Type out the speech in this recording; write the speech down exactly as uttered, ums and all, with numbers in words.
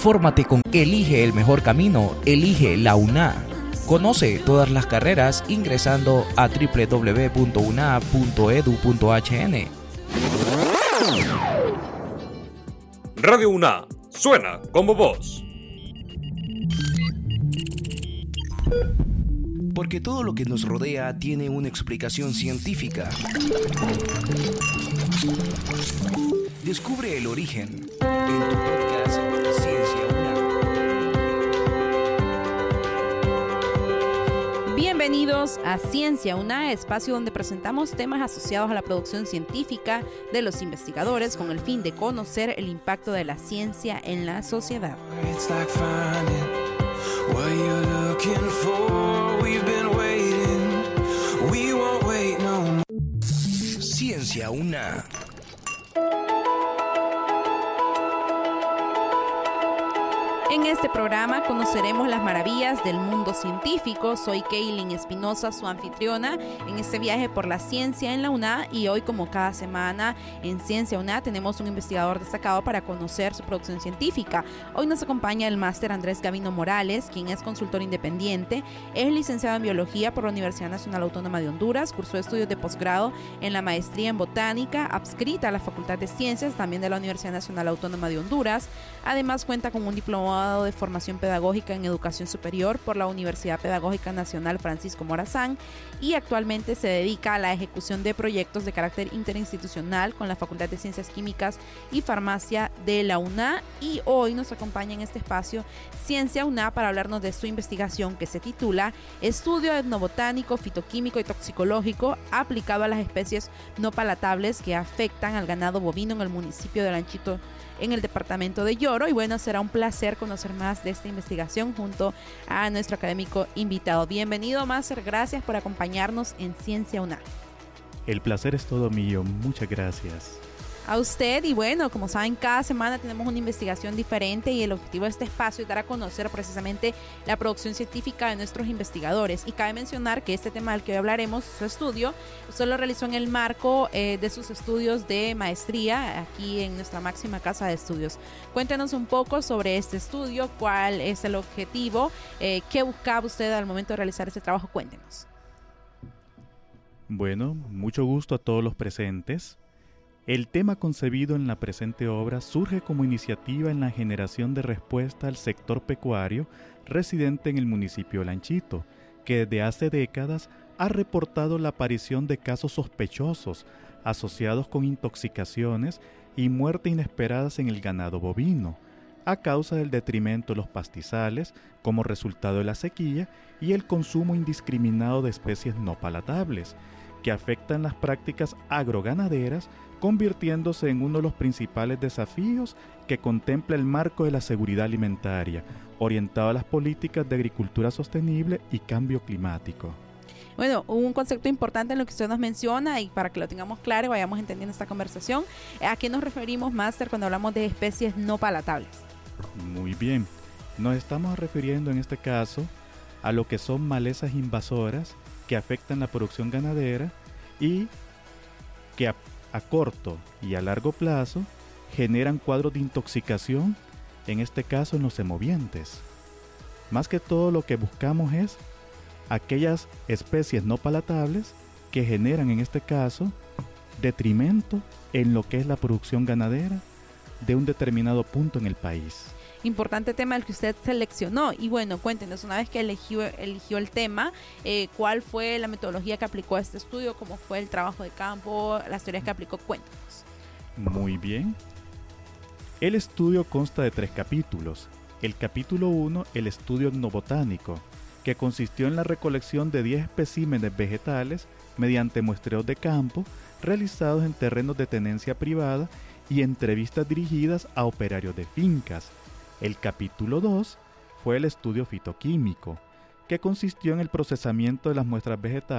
Fórmate con Elige el mejor camino, elige la U N A. Conoce todas las carreras ingresando a doble u doble u doble u punto u n a punto e d u punto h n. Radio U N A, suena como vos. Porque todo lo que nos rodea tiene una explicación científica. Descubre el origen en tu podcast Ciencia U N A. Bienvenidos a Ciencia U N A, espacio donde presentamos temas asociados a la producción científica de los investigadores con el fin de conocer el impacto de la ciencia en la sociedad. Ciencia U N A. En este programa conoceremos las maravillas del mundo científico. Soy Kaylin Espinosa, su anfitriona en este viaje por la ciencia en la U N A, y hoy, como cada semana en Ciencia U N A, tenemos un investigador destacado para conocer su producción científica. Hoy nos acompaña el máster Andrés Gavino Morales, quien es consultor independiente, es licenciado en Biología por la Universidad Nacional Autónoma de Honduras, cursó estudios de posgrado en la maestría en Botánica, adscrita a la Facultad de Ciencias, también de la Universidad Nacional Autónoma de Honduras. Además cuenta con un diplomado de formación pedagógica en educación superior por la Universidad Pedagógica Nacional Francisco Morazán, y actualmente se dedica a la ejecución de proyectos de carácter interinstitucional con la Facultad de Ciencias Químicas y Farmacia de la U N A, y hoy nos acompaña en este espacio Ciencia U N A para hablarnos de su investigación, que se titula Estudio etnobotánico, fitoquímico y toxicológico aplicado a las especies no palatables que afectan al ganado bovino en el municipio de Lanchito, en el departamento de Yoro. Y bueno, será un placer conocer más de esta investigación junto a nuestro académico invitado. Bienvenido, máster, gracias por acompañarnos en Ciencia U N A. El placer es todo mío, muchas gracias. A usted, y bueno, como saben, cada semana tenemos una investigación diferente, y el objetivo de este espacio es dar a conocer precisamente la producción científica de nuestros investigadores. Y cabe mencionar que este tema del que hoy hablaremos, su estudio, usted lo realizó en el marco eh, de sus estudios de maestría aquí en nuestra máxima casa de estudios. Cuéntenos un poco sobre este estudio, cuál es el objetivo, eh, qué buscaba usted al momento de realizar este trabajo. Cuéntenos. Bueno, mucho gusto a todos los presentes. El tema concebido en la presente obra surge como iniciativa en la generación de respuesta al sector pecuario residente en el municipio de Lanchito, que desde hace décadas ha reportado la aparición de casos sospechosos asociados con intoxicaciones y muerte inesperadas en el ganado bovino, a causa del detrimento de los pastizales como resultado de la sequía y el consumo indiscriminado de especies no palatables, que afectan las prácticas agroganaderas, convirtiéndose en uno de los principales desafíos que contempla el marco de la seguridad alimentaria, orientado a las políticas de agricultura sostenible y cambio climático. Bueno, un concepto importante en lo que usted nos menciona, y para que lo tengamos claro y vayamos entendiendo esta conversación, ¿a qué nos referimos, máster, cuando hablamos de especies no palatables? Muy bien, nos estamos refiriendo en este caso a lo que son malezas invasoras que afectan la producción ganadera y que a, a corto y a largo plazo generan cuadros de intoxicación, en este caso en los semovientes. Más que todo, lo que buscamos es aquellas especies no palatables que generan, en este caso, detrimento en lo que es la producción ganadera de un determinado punto en el país. Importante tema el que usted seleccionó. Y bueno, cuéntenos, una vez que eligió, eligió el tema, eh, ¿cuál fue la metodología que aplicó a este estudio? ¿Cómo fue el trabajo de campo? ¿Las teorías que aplicó? Cuéntenos. Muy bien. El estudio consta de tres capítulos. El capítulo uno, el estudio etnobotánico, que consistió en la recolección de diez especímenes vegetales mediante muestreos de campo realizados en terrenos de tenencia privada y entrevistas dirigidas a operarios de fincas. El capítulo dos fue el estudio fitoquímico, que consistió en el procesamiento de las muestras vegetales